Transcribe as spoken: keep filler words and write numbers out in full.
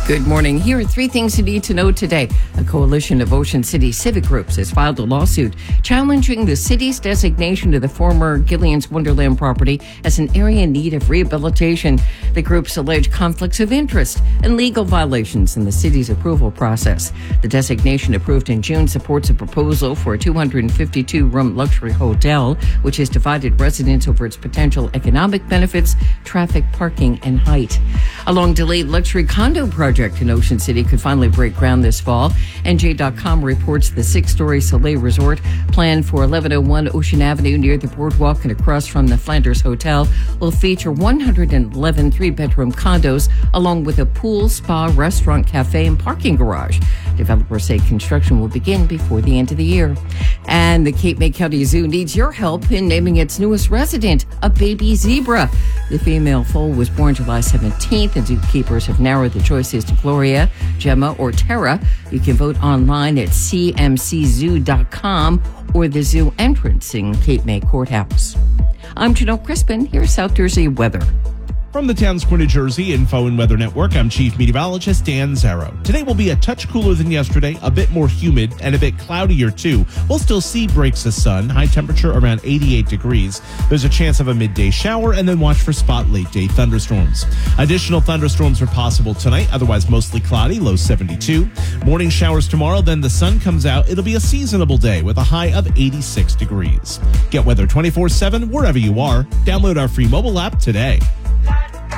Good morning. Here are three things you need to know today. A coalition of Ocean City civic groups has filed a lawsuit challenging the city's designation of the former Gillian's Wonderland property as an area in need of rehabilitation. The groups allege conflicts of interest and legal violations in the city's approval process. The designation approved in June supports a proposal for a two hundred fifty-two room luxury hotel, which has divided residents over its potential economic benefits, traffic, parking, and height. A long-delayed luxury condo project in Ocean City could finally break ground this fall. N J dot com reports the six-story Soleil Resort planned for eleven oh one Ocean Avenue near the boardwalk and across from the Flanders Hotel will feature one hundred eleven three-bedroom condos along with a pool, spa, restaurant, cafe, and parking garage. Developers say construction will begin before the end of the year. And the Cape May County Zoo needs your help in naming its newest resident, a baby zebra. The female foal was born July seventeenth, and zookeepers have narrowed the choices to Gloria, Gemma, or Tara. You can vote online at c m c zoo dot com or the zoo entrance in Cape May Courthouse. I'm Janelle Crispin. Here's South Jersey weather. From the Town Square, New Jersey Info and Weather Network, I'm Chief Meteorologist Dan Zarrow. Today will be a touch cooler than yesterday, a bit more humid, and a bit cloudier too. We'll still see breaks of sun, high temperature around eighty-eight degrees. There's a chance of a midday shower, and then watch for spot late-day thunderstorms. Additional thunderstorms are possible tonight, otherwise mostly cloudy, low seventy-two. Morning showers tomorrow, then the sun comes out. It'll be a seasonable day with a high of eighty-six degrees. Get weather twenty-four seven wherever you are. Download our free mobile app today.